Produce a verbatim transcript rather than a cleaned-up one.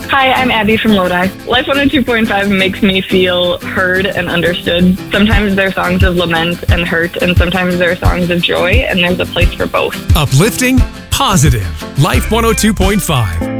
Hi, I'm Abby from Lodi. Life one oh two point five makes me feel heard and understood. Sometimes they're songs of lament and hurt, and sometimes they're songs of joy, and there's a place for both. Uplifting, positive. Life one oh two point five.